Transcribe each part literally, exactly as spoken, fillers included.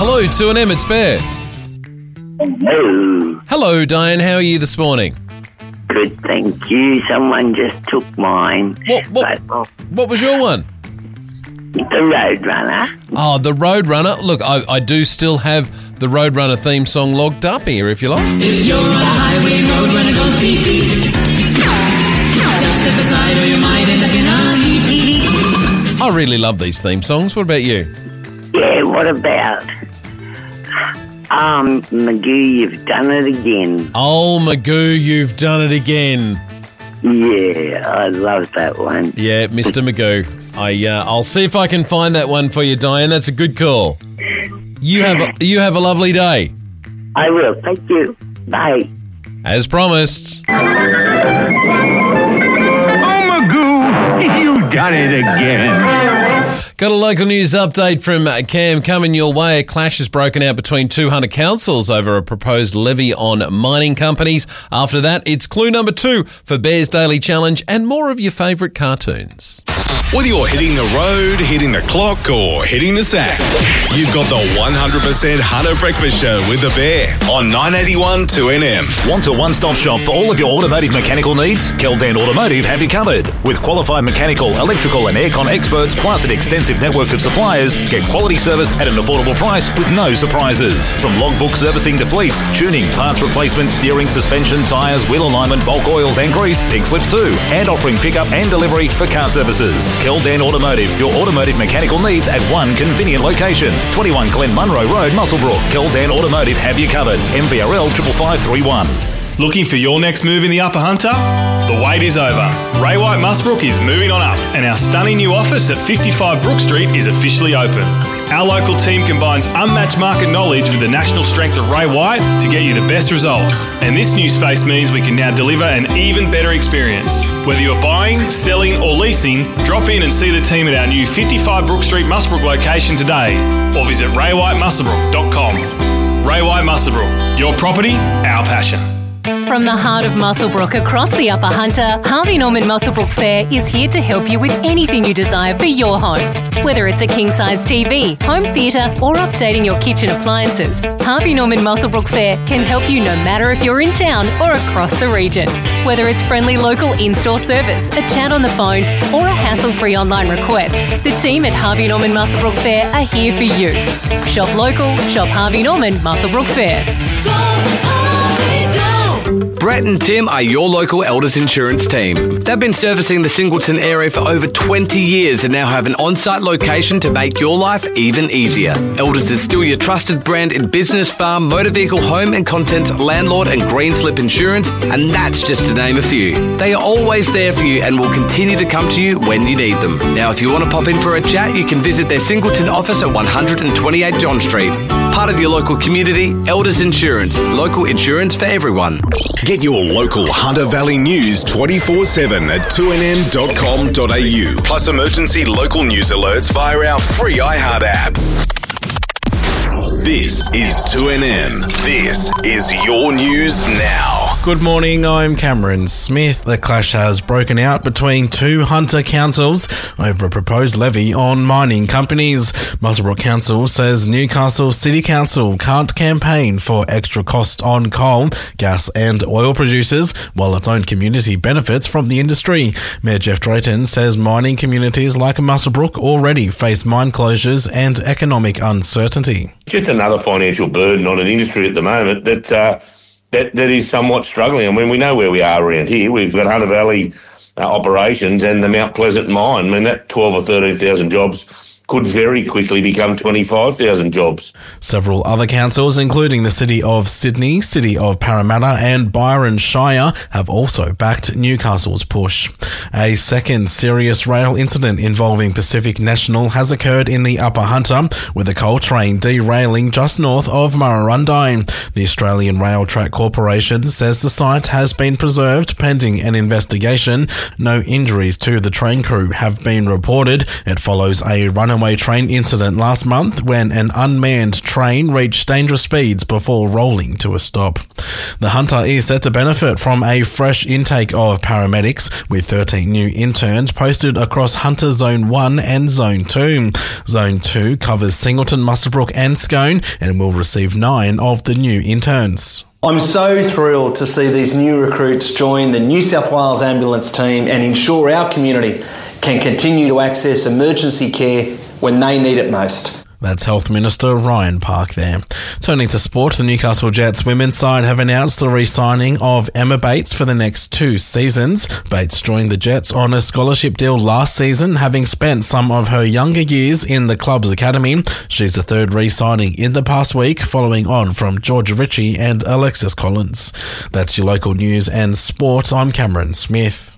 Hello, two N M, it's Bear. Hello. Hello, Diane. How are you this morning? Good, thank you. Someone just took mine. What, what, But, what was your one? the Roadrunner. Oh, the Roadrunner. Look, I, I do still have the Roadrunner theme song logged up here, if you like. If you're on the highway, Roadrunner goes beep beep. Just step aside or you might end up in a heap. I really love these theme songs. What about you? Yeah, what about? Um, Magoo, you've done it again. Oh, Magoo, you've done it again. Yeah, I love that one. Yeah, Mister Magoo. I, uh, I'll see if I can find that one for you, Diane. That's a good call. You have a, you have a lovely day. I will, thank you. Bye. As promised. Oh, Magoo, you've done it again. Got a local news update from Cam coming your way. A clash has broken out between two Hunter councils over a proposed levy on mining companies. After that, it's clue number two for Bear's Daily Challenge and more of your favourite cartoons. Whether you're hitting the road, hitting the clock, or hitting the sack, you've got the one hundred percent Hunter Breakfast Show with the Bear on nine eighty-one two N M. Want a one-stop shop for all of your automotive mechanical needs? Keldan Automotive have you covered. With qualified mechanical, electrical and aircon experts plus an extensive network of suppliers, get quality service at an affordable price with no surprises. From logbook servicing to fleets, tuning, parts replacement, steering, suspension, tyres, wheel alignment, bulk oils and grease, pig slips too, and offering pickup and delivery for car services. Keldan Automotive, your automotive mechanical needs at one convenient location. twenty-one Glen Munro Road, Muswellbrook. Keldan Automotive have you covered. M V R L five five three one. Looking for your next move in the Upper Hunter? The wait is over. Ray White Muswellbrook is moving on up, and our stunning new office at fifty-five Brook Street is officially open. Our local team combines unmatched market knowledge with the national strength of Ray White to get you the best results. And this new space means we can now deliver an even better experience. Whether you're buying, selling, or leasing, drop in and see the team at our new fifty-five Brook Street Muswellbrook location today, or visit ray white muswellbrook dot com. Ray White Muswellbrook, your property, our passion. From the heart of Muswellbrook across the Upper Hunter, Harvey Norman Muswellbrook Fair is here to help you with anything you desire for your home. Whether it's a king-size T V, home theatre or updating your kitchen appliances, Harvey Norman Muswellbrook Fair can help you no matter if you're in town or across the region. Whether it's friendly local in-store service, a chat on the phone or a hassle-free online request, the team at Harvey Norman Muswellbrook Fair are here for you. Shop local, shop Harvey Norman Muswellbrook Fair. Brett and Tim are your local Elders Insurance team. They've been servicing the Singleton area for over twenty years and now have an on-site location to make your life even easier. Elders is still your trusted brand in business, farm, motor vehicle, home and content, landlord and green slip insurance, and that's just to name a few. They are always there for you and will continue to come to you when you need them. Now, if you want to pop in for a chat, you can visit their Singleton office at one twenty-eight John Street. Part of your local community, Elders Insurance. Local insurance for everyone. Get your local Hunter Valley news twenty-four seven at two n m dot com dot a u. Plus emergency local news alerts via our free iHeart app. This is two N M. This is your news now. Good morning, I'm Cameron Smith. The clash has broken out between two Hunter councils over a proposed levy on mining companies. Muswellbrook Council says Newcastle City Council can't campaign for extra cost on coal, gas and oil producers, while its own community benefits from the industry. Mayor Jeff Drayton says mining communities like Muswellbrook already face mine closures and economic uncertainty. Just another financial burden on an industry at the moment that uh, that that is somewhat struggling. I mean, we know where we are around here. We've got Hunter Valley uh, operations and the Mount Pleasant mine. I mean, that twelve or thirteen thousand jobs could very quickly become twenty-five thousand jobs. Several other councils, including the City of Sydney, City of Parramatta and Byron Shire, have also backed Newcastle's push. A second serious rail incident involving Pacific National has occurred in the Upper Hunter, with a coal train derailing just north of Murrurundi. The Australian Rail Track Corporation says the site has been preserved pending an investigation. No injuries to the train crew have been reported. It follows a runaway train incident last month when an unmanned train reached dangerous speeds before rolling to a stop. The Hunter is set to benefit from a fresh intake of paramedics, with thirteen new interns posted across Hunter Zone one and Zone two. Zone two covers Singleton, Muswellbrook and Scone and will receive nine of the new interns. I'm so thrilled to see these new recruits join the New South Wales Ambulance team and ensure our community can continue to access emergency care when they need it most. That's Health Minister Ryan Park there. Turning to sport, the Newcastle Jets women's side have announced the re-signing of Emma Bates for the next two seasons. Bates joined the Jets on a scholarship deal last season, having spent some of her younger years in the club's academy. She's the third re-signing in the past week, following on from Georgia Ritchie and Alexis Collins. That's your local news and sport. I'm Cameron Smith.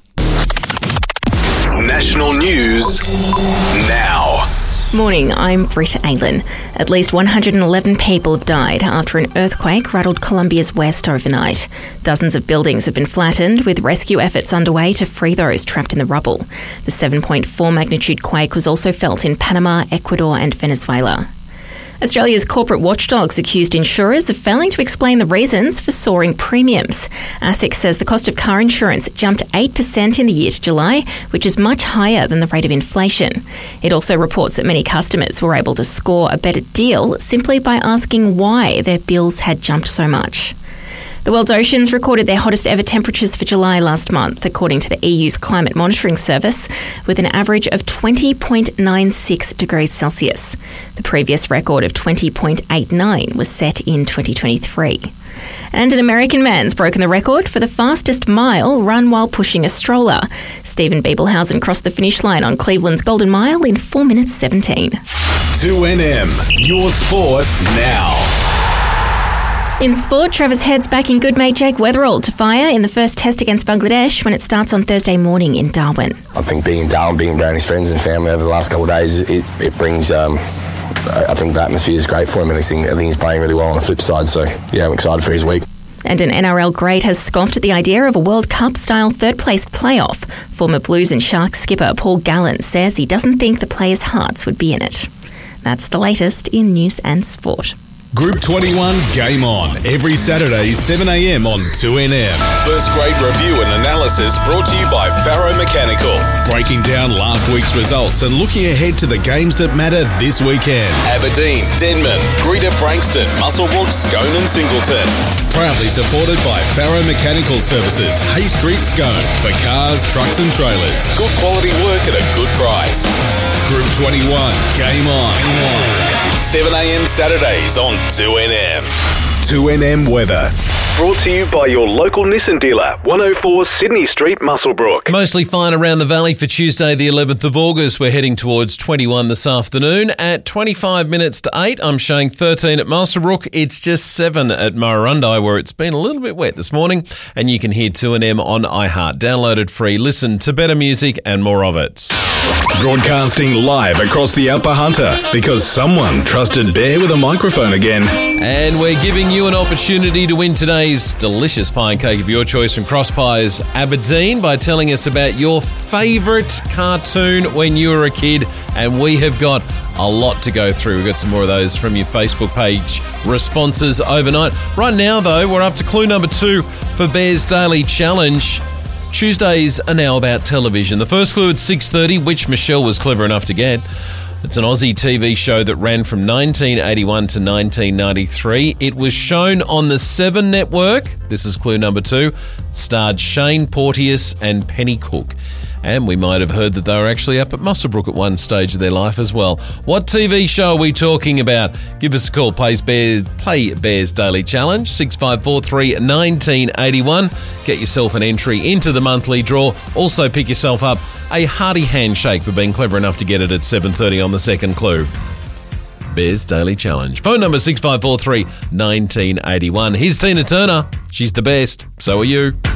National news now. Morning, I'm Britta Aylin. At least one hundred eleven people have died after an earthquake rattled Colombia's west overnight. Dozens of buildings have been flattened, with rescue efforts underway to free those trapped in the rubble. The seven point four magnitude quake was also felt in Panama, Ecuador and Venezuela. Australia's corporate watchdogs accused insurers of failing to explain the reasons for soaring premiums. ASIC says the cost of car insurance jumped eight percent in the year to July, which is much higher than the rate of inflation. It also reports that many customers were able to score a better deal simply by asking why their bills had jumped so much. The world's oceans recorded their hottest ever temperatures for July last month, according to the E U's Climate Monitoring Service, with an average of twenty point nine six degrees Celsius. The previous record of twenty point eight nine was set in twenty twenty-three. And an American man's broken the record for the fastest mile run while pushing a stroller. Stephen Biebelhausen crossed the finish line on Cleveland's Golden Mile in four minutes seventeen. two N M, your sport now. In sport, Travis Head's backing good mate Jake Weatherall to fire in the first test against Bangladesh when it starts on Thursday morning in Darwin. I think being in Darwin, being around his friends and family over the last couple of days, it, it brings, um, I think the atmosphere is great for him, and I think, I think he's playing really well on the flip side, so yeah, I'm excited for his week. And an N R L great has scoffed at the idea of a World Cup-style third-place playoff. Former Blues and Sharks skipper Paul Gallen says he doesn't think the players' hearts would be in it. That's the latest in news and sport. Group twenty-one Game On, every Saturday, seven a m on two N M. First grade review and analysis brought to you by Faro Mechanical. Breaking down last week's results and looking ahead to the games that matter this weekend. Aberdeen, Denman, Greater Brankston, Muswellbrook, Scone and Singleton. Proudly supported by Faro Mechanical Services, Hay Street, Scone. For cars, trucks and trailers. Good quality work at a good price. Group twenty-one Game On. Game on. seven a m Saturdays on two N M. two N M weather. Brought to you by your local Nissan dealer, one oh four Sydney Street, Muswellbrook. Mostly fine around the valley for Tuesday the eleventh of August. We're heading towards twenty-one this afternoon. At twenty-five minutes to eight, I'm showing thirteen at Muswellbrook. It's just seven at Murrurundi, where it's been a little bit wet this morning. And you can hear two N M on iHeart. Downloaded free. Listen to better music and more of it. Broadcasting live across the Upper Hunter because someone trusted Bear with a microphone again. And we're giving you an opportunity to win today's delicious pie and cake of your choice from Cross Pies Aberdeen by telling us about your favourite cartoon when you were a kid. And we have got a lot to go through. We've got some more of those from your Facebook page responses overnight. Right now, though, we're up to clue number two for Bear's Daily Challenge. Tuesdays are now about television. The first clue at six thirty, which Michelle was clever enough to get. It's an Aussie T V show that ran from nineteen eighty-one to nineteen ninety-three. It was shown on the Seven Network. This is clue number two. It starred Shane Porteous and Penny Cook. And we might have heard that they were actually up at Muswellbrook at one stage of their life as well. What T V show are we talking about? Give us a call. Play Bears, play Bears Daily Challenge, six five four three, one nine eight one. Get yourself an entry into the monthly draw. Also pick yourself up a hearty handshake for being clever enough to get it at seven thirty on the second clue. Bears Daily Challenge. Phone number six five four three, one nine eight one. Here's Tina Turner. She's the best. So are you.